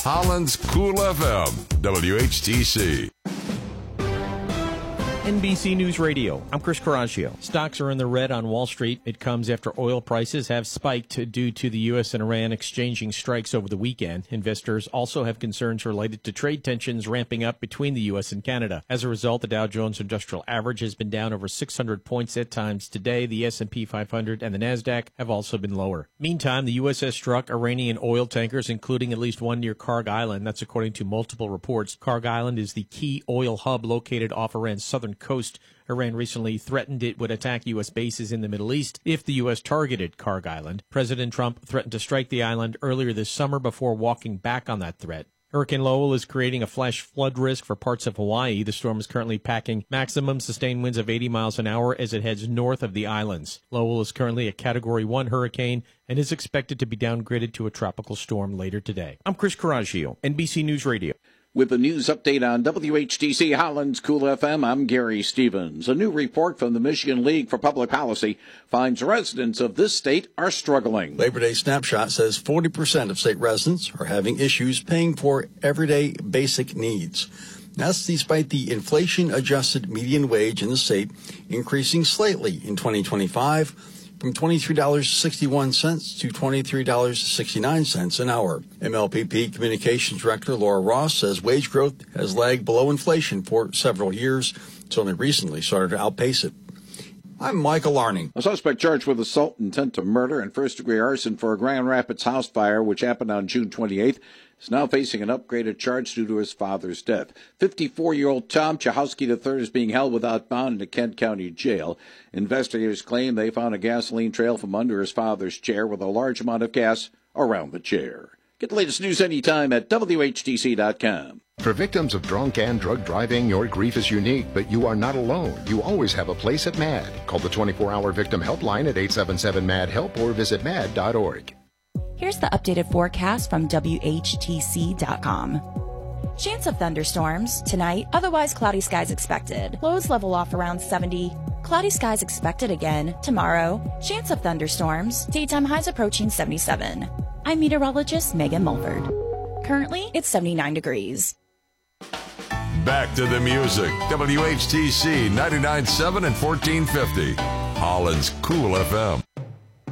Holland's Cool FM, WHTC. NBC News Radio. I'm Chris Coraggio. Stocks are in the red on Wall Street. It comes after oil prices have spiked due to the U.S. and Iran exchanging strikes over the weekend. Investors also have concerns related to trade tensions ramping up between the U.S. and Canada. As a result, the Dow Jones Industrial Average has been down over 600 points at times today. The S&P 500 and the NASDAQ have also been lower. Meantime, the U.S. has struck Iranian oil tankers, including at least one near Kharg Island. That's according to multiple reports. Kharg Island is the key oil hub located off Iran's southern coast. Iran recently threatened it would attack U.S. bases in the Middle East if the U.S. targeted Kharg Island. President Trump threatened to strike the island earlier this summer before walking back on that threat. Hurricane Lowell is creating a flash flood risk for parts of Hawaii. The storm is currently packing maximum sustained winds of 80 miles an hour as it heads north of the islands. Lowell is currently a Category 1 hurricane and is expected to be downgraded to a tropical storm later today. I'm Chris Coraggio, NBC News Radio. With a news update on WHTC Holland's Cool FM, I'm Gary Stevens. A new report from the Michigan League for Public Policy finds residents of this state are struggling. Labor Day Snapshot says 40% of state residents are having issues paying for everyday basic needs. That's despite the inflation-adjusted median wage in the state increasing slightly in 2025 from $23.61 to $23.69 an hour. MLPP Communications Director Laura Ross says wage growth has lagged below inflation for several years. It's only recently started to outpace it. I'm Michael Larning. A suspect charged with assault, intent to murder, and first-degree arson for a Grand Rapids house fire, which happened on June 28th, is now facing an upgraded charge due to his father's death. 54-year-old Tom Chahowski III is being held without bond in the Kent County Jail. Investigators claim they found a gasoline trail from under his father's chair with a large amount of gas around the chair. Get the latest news anytime at WHTC.com. For victims of drunk and drug driving, your grief is unique, but you are not alone. You always have a place at MAD. Call the 24-hour victim helpline at 877-MAD-HELP or visit mad.org. Here's the updated forecast from WHTC.com. Chance of thunderstorms tonight, otherwise cloudy skies expected. Lows level off around 70. Cloudy skies expected again tomorrow. Chance of thunderstorms, daytime highs approaching 77. I'm meteorologist Megan Mulford. Currently, it's 79 degrees. Back to the music. WHTC 99.7 and 1450. Holland's Cool FM.